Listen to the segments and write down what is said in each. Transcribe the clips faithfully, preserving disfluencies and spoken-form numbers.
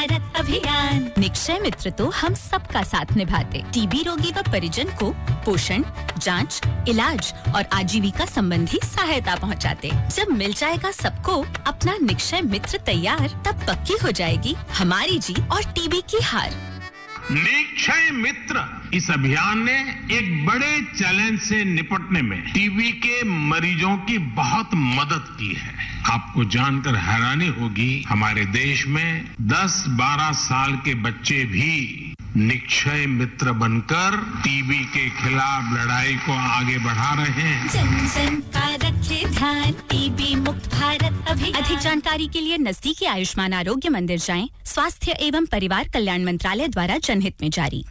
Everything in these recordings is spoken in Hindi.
भारत अभियान। निक्षय मित्र तो हम सबका साथ निभाते, टीबी रोगी व परिजन को पोषण, जांच, इलाज और आजीविका संबंधी सहायता पहुंचाते। जब मिल जाएगा सबको अपना निक्षय मित्र तैयार, तब पक्की हो जाएगी हमारी जीत और टीबी की हार। निक्षय मित्र इस अभियान ने एक बड़े चैलेंज से निपटने में टीबी के मरीजों की बहुत मदद की है। आपको जानकर हैरानी होगी, हमारे देश में दस बारह साल के बच्चे भी निक्षय मित्र बनकर टीबी के खिलाफ लड़ाई को आगे बढ़ा रहे हैं। जन जन का रखे ध्यान, टीबी मुक्त भारत अभियान। अधिक जानकारी के लिए नजदीकी आयुष्मान आरोग्य मंदिर जाएं। स्वास्थ्य एवं परिवार कल्याण मंत्रालय द्वारा जनहित में जारी।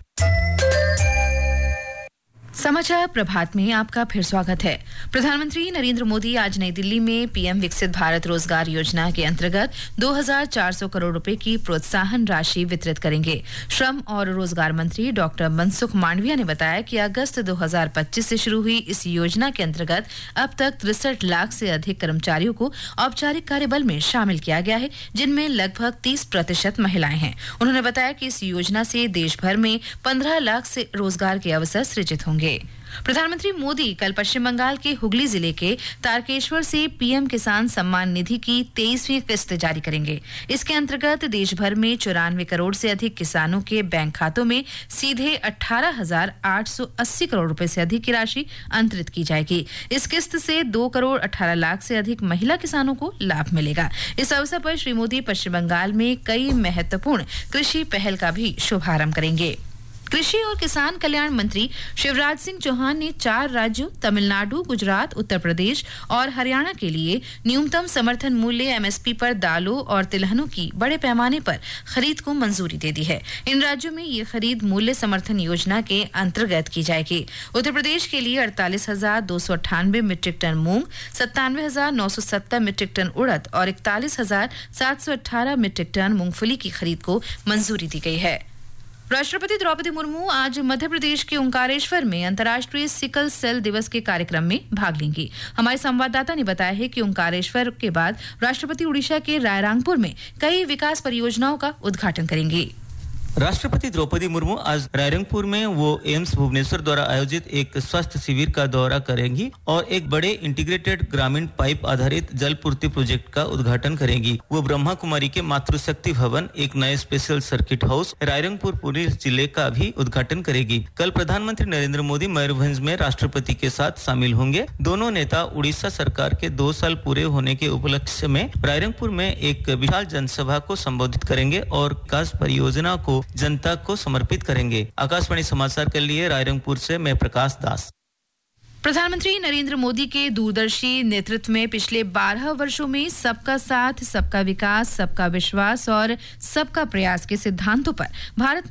समाचार प्रभात में आपका फिर स्वागत है। प्रधानमंत्री नरेंद्र मोदी आज नई दिल्ली में पीएम विकसित भारत रोजगार योजना के अंतर्गत दो हज़ार चार सौ करोड़ रुपए की प्रोत्साहन राशि वितरित करेंगे। श्रम और रोजगार मंत्री डॉक्टर मनसुख मांडविया ने बताया कि अगस्त दो हज़ार पच्चीस से शुरू हुई इस योजना के अंतर्गत अब तक तिरसठ लाख से अधिक कर्मचारियों को औपचारिक कार्यबल में शामिल किया गया है, जिनमें लगभग तीस प्रतिशत महिलाएं हैं। उन्होंने बताया कि इस योजना से देश भर में पंद्रह लाख से रोजगार के अवसर सृजित होंगे। प्रधानमंत्री मोदी कल पश्चिम बंगाल के हुगली जिले के तारकेश्वर से पीएम किसान सम्मान निधि की तेईसवीं किस्त जारी करेंगे। इसके अंतर्गत देश भर में चौरानवे करोड़ से अधिक किसानों के बैंक खातों में सीधे अठारह हजार आठ सौ अस्सी करोड़ रुपए से अधिक की राशि अंतरित की जाएगी। इस किस्त से दो करोड़ अठारह लाख से अधिक महिला किसानों को लाभ मिलेगा। इस अवसर पर श्री मोदी पश्चिम बंगाल में कई महत्वपूर्ण कृषि पहल का भी शुभारंभ करेंगे। कृषि और किसान कल्याण मंत्री शिवराज सिंह चौहान ने चार राज्यों तमिलनाडु, गुजरात, उत्तर प्रदेश और हरियाणा के लिए न्यूनतम समर्थन मूल्य एमएसपी पर दालों और तिलहनों की बड़े पैमाने पर खरीद को मंजूरी दे दी है। इन राज्यों में ये खरीद मूल्य समर्थन योजना के अंतर्गत की जाएगी। उत्तर प्रदेश के लिए अड़तालीस हजार दो सौ अट्ठानवे मीट्रिक टन मूंग, सत्तानवे हजार नौ सौ सत्तर मीट्रिक टन उड़द और इकतालीस हजार सात सौ अठारह मीट्रिक टन मूंगफली की खरीद को मंजूरी दी गई है। राष्ट्रपति द्रौपदी मुर्मू आज मध्य प्रदेश के ओंकारेश्वर में अंतर्राष्ट्रीय सिकल सेल दिवस के कार्यक्रम में भाग लेंगी। हमारे संवाददाता ने बताया है कि ओंकारेश्वर के बाद राष्ट्रपति उड़ीसा के रायरंगपुर में कई विकास परियोजनाओं का उद्घाटन करेंगी। राष्ट्रपति द्रौपदी मुर्मू आज रायरंगपुर में वो एम्स भुवनेश्वर द्वारा आयोजित एक स्वास्थ्य शिविर का दौरा करेंगी और एक बड़े इंटीग्रेटेड ग्रामीण पाइप आधारित जल पूर्ति प्रोजेक्ट का उद्घाटन करेंगी। वो ब्रह्मा कुमारी के मातृशक्ति भवन, एक नए special circuit house Rairangpur police जिले का भी उद्घाटन करेगी। कल प्रधानमंत्री नरेंद्र मोदी मयूरभंज में राष्ट्रपति के साथ शामिल होंगे। दोनों नेता उड़ीसा सरकार के दो साल पूरे होने के उपलक्ष्य में रायरंगपुर में एक विशाल जनसभा को संबोधित करेंगे और विकास परियोजना को जनता को समर्पित करेंगे। आकाशवाणी समाचार के लिए रायरंगपुर से मैं प्रकाश दास। प्रधानमंत्री नरेंद्र मोदी के दूरदर्शी नेतृत्व में पिछले बारह वर्षों में सबका साथ, सबका विकास, सबका विश्वास और सबका प्रयास के सिद्धांतों पर भारत